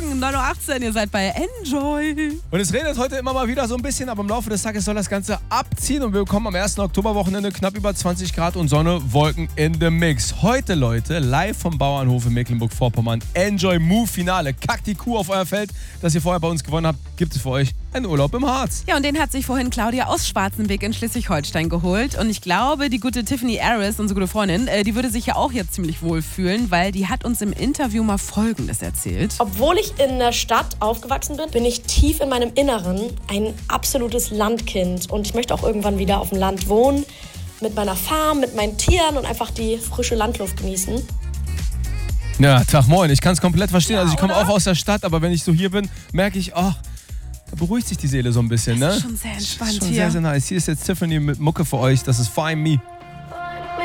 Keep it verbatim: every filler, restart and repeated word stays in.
Morgen, neun Uhr achtzehn, ihr seid bei Enjoy. Und es regnet heute immer mal wieder so ein bisschen, aber im Laufe des Tages soll das Ganze abziehen und wir bekommen am ersten Oktoberwochenende knapp über zwanzig Grad und Sonne, Wolken in the Mix. Heute, Leute, live vom Bauernhof in Mecklenburg-Vorpommern. Enjoy Move Finale. Kackt die Kuh auf euer Feld, das ihr vorher bei uns gewonnen habt, gibt es für euch einen Urlaub im Harz. Ja, und den hat sich vorhin Claudia aus Schwarzenbeck in Schleswig-Holstein geholt. Und ich glaube, die gute Tiffany Aris, unsere gute Freundin, äh, die würde sich ja auch jetzt ziemlich wohl fühlen, weil die hat uns im Interview mal Folgendes erzählt. Obwohl ich in der Stadt aufgewachsen bin, bin ich tief in meinem Inneren ein absolutes Landkind. Und ich möchte auch irgendwann wieder auf dem Land wohnen, mit meiner Farm, mit meinen Tieren und einfach die frische Landluft genießen. Ja, Tag moin, ich kann es komplett verstehen. Ja, also ich komme oder? auch aus der Stadt, aber wenn ich so hier bin, merke ich, oh, da beruhigt sich die Seele so ein bisschen, ne? Das ist schon sehr entspannt das ist schon hier. sehr, sehr nice. Hier ist jetzt Tiffany mit Mucke für euch. Das ist Find Me.